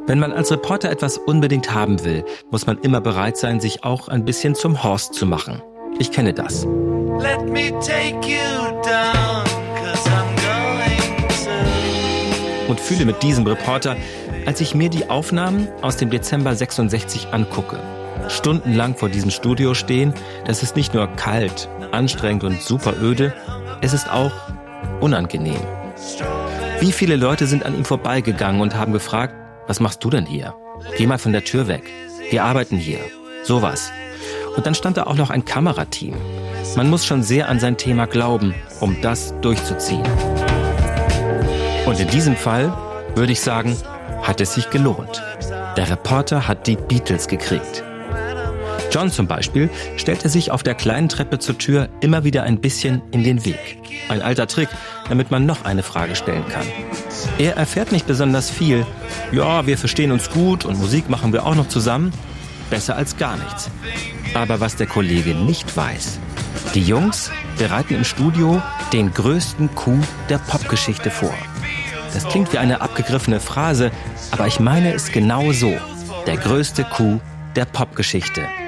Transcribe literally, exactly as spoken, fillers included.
Wenn man als Reporter etwas unbedingt haben will, muss man immer bereit sein, sich auch ein bisschen zum Horst zu machen. Ich kenne das. Let me take you down, 'cause I'm going to. Und fühle mit diesem Reporter, als ich mir die Aufnahmen aus dem Dezember sechsundsechzig angucke. Stundenlang vor diesem Studio stehen, das ist nicht nur kalt, anstrengend und super öde, es ist auch unangenehm. Wie viele Leute sind an ihm vorbeigegangen und haben gefragt, was machst du denn hier? Geh mal von der Tür weg. Wir arbeiten hier. Sowas. Und dann stand da auch noch ein Kamerateam. Man muss schon sehr an sein Thema glauben, um das durchzuziehen. Und in diesem Fall würde ich sagen, hat es sich gelohnt. Der Reporter hat die Beatles gekriegt. John zum Beispiel stellte sich auf der kleinen Treppe zur Tür immer wieder ein bisschen in den Weg. Ein alter Trick, damit man noch eine Frage stellen kann. Er erfährt nicht besonders viel. Ja, wir verstehen uns gut und Musik machen wir auch noch zusammen. Besser als gar nichts. Aber was der Kollege nicht weiß, die Jungs bereiten im Studio den größten Coup der Popgeschichte vor. Das klingt wie eine abgegriffene Phrase, aber ich meine es genau so. Der größte Coup der Popgeschichte.